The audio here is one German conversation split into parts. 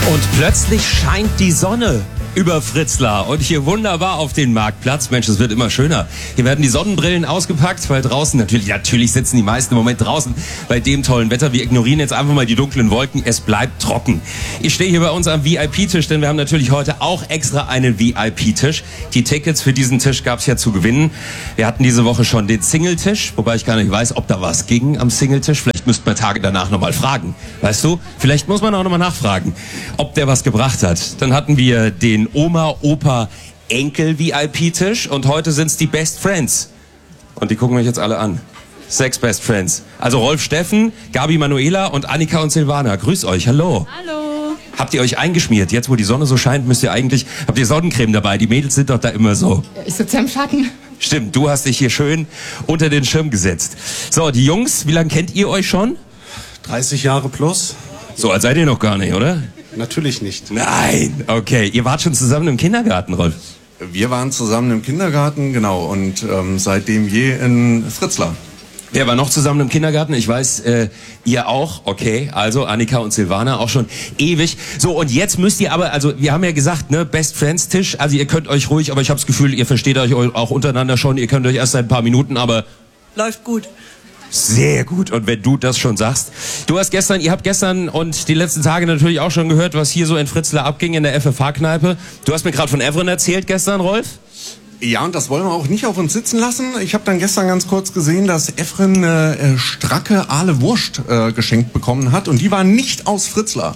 Und plötzlich scheint die Sonne über Fritzlar und hier wunderbar auf den Marktplatz. Mensch, es wird immer schöner. Hier werden die Sonnenbrillen ausgepackt, weil draußen natürlich sitzen die meisten im Moment draußen bei dem tollen Wetter. Wir ignorieren jetzt einfach mal die dunklen Wolken. Es bleibt trocken. Ich stehe hier bei uns am VIP-Tisch, denn wir haben natürlich heute auch extra einen VIP-Tisch. Die Tickets für diesen Tisch gab es ja zu gewinnen. Wir hatten diese Woche schon den Single-Tisch, wobei ich gar nicht weiß, ob da was ging am Single-Tisch. Vielleicht müsste man Tage danach nochmal fragen. Weißt du, vielleicht muss man auch nochmal nachfragen, ob der was gebracht hat. Dann hatten wir den Oma, Opa, Enkel VIP-Tisch und heute sind's die Best Friends. Und die gucken mich jetzt alle an. 6 Best Friends. Also Rolf, Steffen, Gabi, Manuela und Annika und Silvana. Grüß euch, hallo. Hallo. Habt ihr euch eingeschmiert? Jetzt, wo die Sonne so scheint, habt ihr Sonnencreme dabei? Die Mädels sind doch da immer so. Ich sitze im Schatten. Stimmt, du hast dich hier schön unter den Schirm gesetzt. So, die Jungs, wie lange kennt ihr euch schon? 30 Jahre plus? So alt seid ihr noch gar nicht, oder? Natürlich nicht. Nein, okay. Ihr wart schon zusammen im Kindergarten, Rolf? Wir waren zusammen im Kindergarten, genau, und seitdem je in Fritzlar. Wer war noch zusammen im Kindergarten? Ich weiß, ihr auch. Okay, also Annika und Silvana auch schon ewig. So, und jetzt müsst ihr aber, also wir haben ja gesagt, ne, Best Friends Tisch, also ihr könnt euch ruhig, aber ich habe das Gefühl, ihr versteht euch auch untereinander schon, ihr könnt euch erst seit ein paar Minuten, aber... Läuft gut. Sehr gut. Und wenn du das schon sagst. Ihr habt gestern und die letzten Tage natürlich auch schon gehört, was hier so in Fritzlar abging in der FFH-Kneipe. Du hast mir gerade von Evren erzählt gestern, Rolf? Ja, und das wollen wir auch nicht auf uns sitzen lassen. Ich habe dann gestern ganz kurz gesehen, dass Evren eine stracke Aale Wurst geschenkt bekommen hat und die war nicht aus Fritzlar.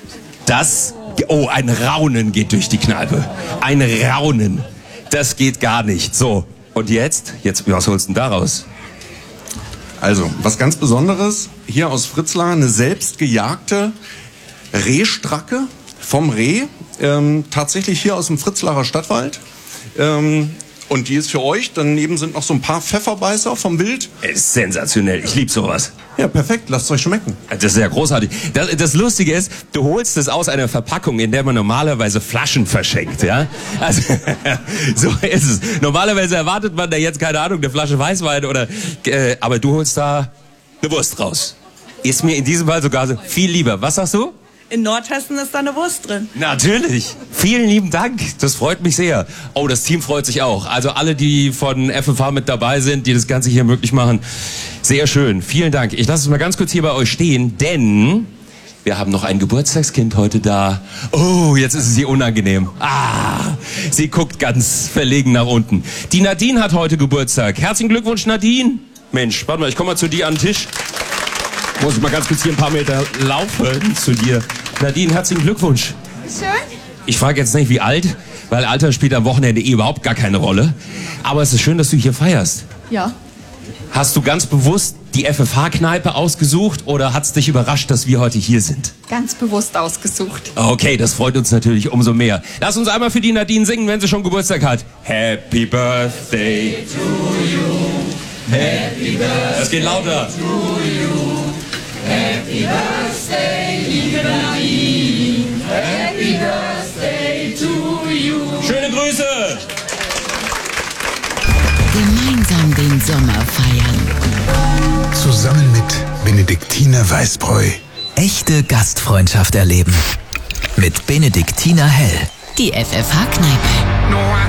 Ein Raunen geht durch die Kneipe. Ein Raunen. Das geht gar nicht. So. Und jetzt, was holst du denn daraus? Also, was ganz Besonderes, hier aus Fritzlar eine selbst gejagte Rehstracke vom Reh, tatsächlich hier aus dem Fritzlarer Stadtwald. Und die ist für euch, daneben sind noch so ein paar Pfefferbeißer vom Wild. Ist sensationell, ich liebe sowas. Ja, perfekt, lasst es euch schmecken. Das ist ja großartig. Das Lustige ist, du holst es aus einer Verpackung, in der man normalerweise Flaschen verschenkt, ja? Also, so ist es. Normalerweise erwartet man da jetzt, keine Ahnung, eine Flasche Weißwein oder, aber du holst da eine Wurst raus. Ist mir in diesem Fall sogar so viel lieber. Was sagst du? In Nordhessen ist da eine Wurst drin. Natürlich. Vielen lieben Dank. Das freut mich sehr. Oh, das Team freut sich auch. Also alle, die von FFH mit dabei sind, die das Ganze hier möglich machen. Sehr schön. Vielen Dank. Ich lasse es mal ganz kurz hier bei euch stehen, denn wir haben noch ein Geburtstagskind heute da. Oh, jetzt ist es ihr unangenehm. Sie guckt ganz verlegen nach unten. Die Nadine hat heute Geburtstag. Herzlichen Glückwunsch, Nadine. Mensch, warte mal, ich komme mal zu dir an den Tisch. Muss ich mal ganz kurz hier ein paar Meter laufen zu dir. Nadine, herzlichen Glückwunsch. Schön. Ich frage jetzt nicht, wie alt, weil Alter spielt am Wochenende überhaupt gar keine Rolle. Aber es ist schön, dass du hier feierst. Ja. Hast du ganz bewusst die FFH-Kneipe ausgesucht oder hat es dich überrascht, dass wir heute hier sind? Ganz bewusst ausgesucht. Okay, das freut uns natürlich umso mehr. Lass uns einmal für die Nadine singen, wenn sie schon Geburtstag hat. Happy Birthday to you. Happy Birthday. Das geht lauter. To you. Happy Birthday, liebe Nadine. Happy Birthday to you. Schöne Grüße. Gemeinsam den Sommer feiern. Zusammen mit Benediktiner Weißbräu. Echte Gastfreundschaft erleben. Mit Benediktiner Hell. Die FFH-Kneipe.